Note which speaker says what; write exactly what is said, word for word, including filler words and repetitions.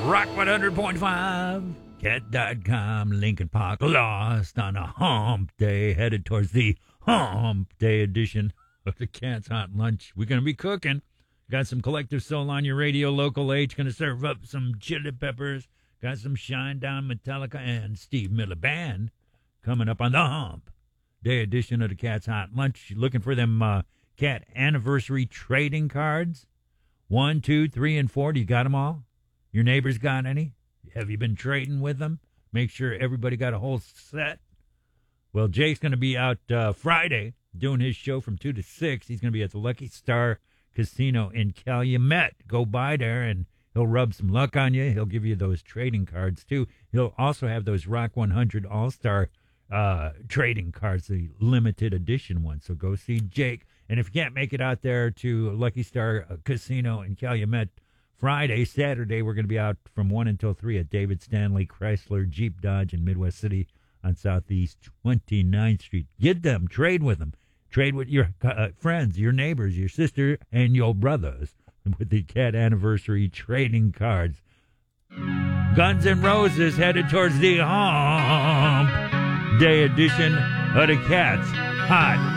Speaker 1: Rock one hundred point five, cat dot com, Lincoln Park, lost on a hump day, headed towards the hump day edition of the Cat's Hot Lunch. We're going to be cooking. Got some Collective Soul on your radio, Local H. Going to serve up some chili peppers. Got some Shinedown, Metallica, and Steve Miller Band coming up on the hump day edition of the Cat's Hot Lunch. You looking for them uh, cat anniversary trading cards? One, two, three, and four. Do you got them all? Your neighbors got any? Have you been trading with them? Make sure everybody got a whole set. Well, Jake's going to be out uh, Friday doing his show from two to six. He's going to be at the Lucky Star Casino in Calumet. Go by there, and he'll rub some luck on you. He'll give you those trading cards, too. He'll also have those Rock one hundred All-Star uh, trading cards, the limited edition ones. So go see Jake. And if you can't make it out there to Lucky Star Casino in Calumet Friday, Saturday, we're going to be out from one until three at David Stanley Chrysler Jeep Dodge in Midwest City on Southeast twenty-ninth Street. Get them. Trade with them. Trade with your uh, friends, your neighbors, your sister, and your brothers with the Cat Anniversary trading cards. Guns N' Roses headed towards the hump day edition of the Cat's Hot